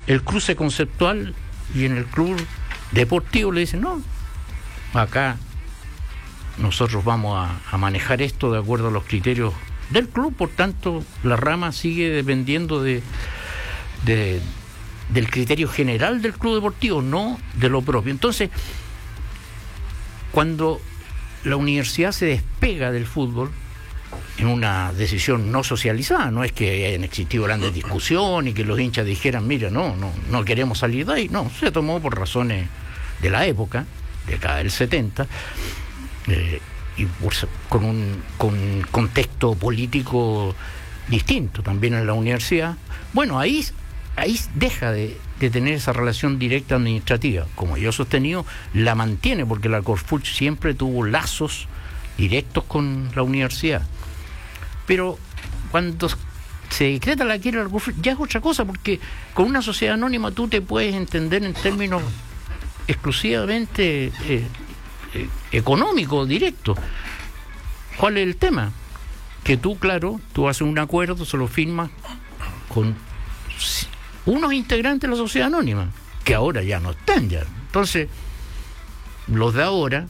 el cruce conceptual, y en el club deportivo le dicen, no, acá nosotros vamos a manejar esto de acuerdo a los criterios del club, por tanto la rama sigue dependiendo del criterio general del club deportivo, no de lo propio. Entonces, cuando la universidad se despega del fútbol en una decisión no socializada, no es que hayan existido grandes discusiones y que los hinchas dijeran, mira, no queremos salir de ahí, no, se tomó por razones de la época, de acá del 70, y con un contexto político distinto también en la universidad. Bueno, ahí deja de tener esa relación directa administrativa. Como yo he sostenido, la mantiene, porque la Corfut siempre tuvo lazos directos con la universidad. Pero cuando se decreta la quiebra de la Corfut, ya es otra cosa, porque con una sociedad anónima tú te puedes entender en términos exclusivamente económicos, directos. ¿Cuál es el tema? Que tú haces un acuerdo, se lo firmas con unos integrantes de la sociedad anónima, que ahora ya no están ya. Entonces, los de ahora,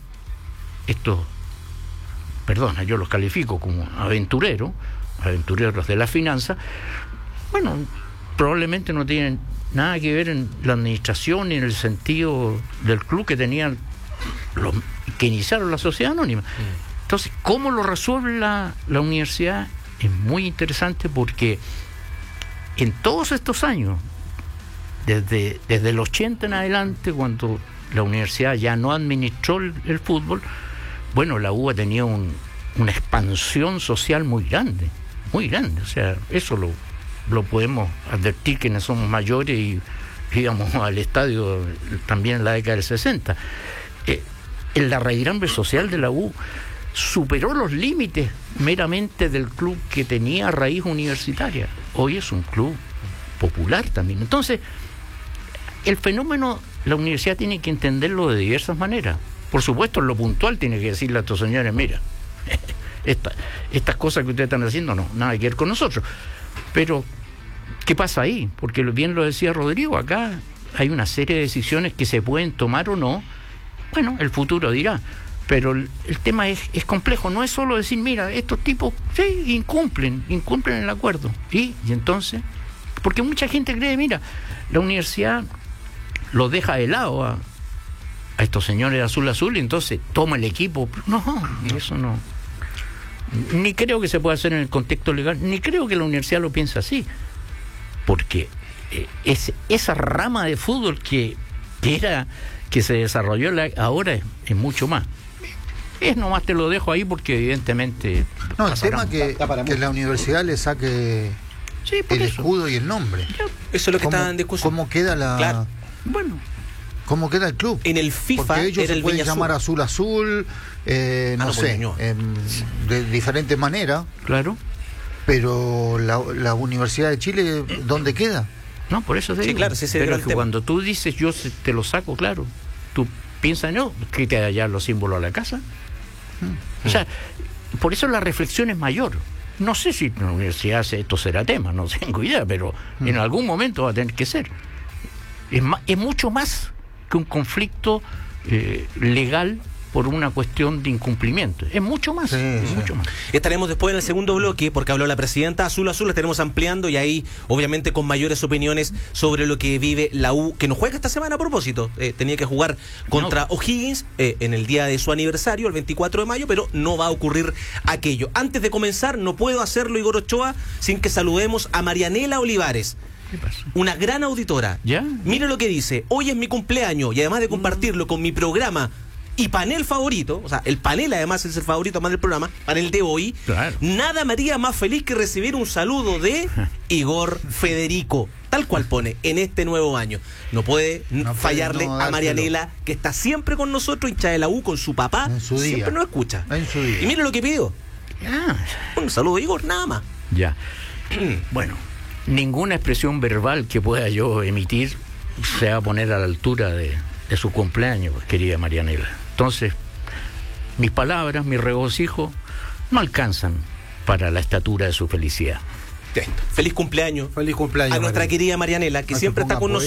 yo los califico como aventureros de la finanza, bueno, probablemente no tienen nada que ver en la administración ni en el sentido del club que tenían los que iniciaron la sociedad anónima. Entonces, ¿cómo lo resuelve la universidad? Es muy interesante, porque en todos estos años, desde el 80 en adelante, cuando la universidad ya no administró el fútbol, bueno, la U ha tenido una expansión social muy grande, o sea, eso lo podemos advertir quienes somos mayores y íbamos al estadio también en la década del 60. El arraigambre social de la U superó los límites meramente del club que tenía raíz universitaria. Hoy es un club popular también. Entonces, el fenómeno, la universidad tiene que entenderlo de diversas maneras. Por supuesto, en lo puntual tiene que decirle a estos señores, mira, estas cosas que ustedes están haciendo, no, nada que ver con nosotros. Pero, ¿qué pasa ahí? Porque bien lo decía Rodrigo, acá hay una serie de decisiones que se pueden tomar o no. Bueno, el futuro dirá. Pero el tema es complejo. No es solo decir, mira, estos tipos sí incumplen el acuerdo. Y entonces, porque mucha gente cree, mira, la universidad los deja de lado a estos señores de azul, y entonces toma el equipo. No, eso no. Ni creo que se pueda hacer en el contexto legal, ni creo que la universidad lo piense así. Porque esa rama de fútbol que se desarrolló ahora es mucho más. Nomás te lo dejo ahí, porque evidentemente no, el tema que la universidad le saque el escudo y el nombre. Eso es lo que está en discusión. ¿Cómo queda cómo queda el club? En el FIFA, porque ellos se pueden llamar Azul, no sé, de diferentes maneras. Claro. Pero la Universidad de Chile, ¿dónde queda? No, por eso te digo. Claro, pero es que cuando tú dices yo te lo saco, claro, tú piensas, no, que te hallar los símbolos a la casa. O sea, por eso la reflexión es mayor. No sé si en la universidad esto será tema, no tengo idea, pero en algún momento va a tener que ser. Es mucho más que un conflicto legal por una cuestión de incumplimiento. Es mucho más. Mucho más. Estaremos después en el segundo bloque, porque habló la presidenta. Azul, la estaremos ampliando, y ahí obviamente con mayores opiniones sobre lo que vive la U, que no juega esta semana a propósito. Tenía que jugar contra O'Higgins en el día de su aniversario, el 24 de mayo, pero no va a ocurrir aquello. Antes de comenzar, no puedo hacerlo, Igor Ochoa, sin que saludemos a Marianela Olivares. ¿Qué pasa? Una gran auditora. ¿Ya? Mire lo que dice: hoy es mi cumpleaños, y además de compartirlo con mi programa y panel favorito, o sea, el panel además es el favorito más del programa, panel de hoy, claro, nada me haría más feliz que recibir un saludo de Igor Federico, tal cual pone, en este nuevo año. No puede fallarle a Marianela, que está siempre con nosotros, hincha de la U, con su papá, en su día. Siempre nos escucha. En su día. Y mire lo que pidió. Un saludo de Igor, nada más. Ya. Bueno, ninguna expresión verbal que pueda yo emitir se va a poner a la altura de su cumpleaños, querida Marianela. Entonces, mis palabras, mi regocijo, no alcanzan para la estatura de su felicidad. Feliz cumpleaños. Feliz cumpleaños a nuestra querida Marianela, que siempre está con nosotros.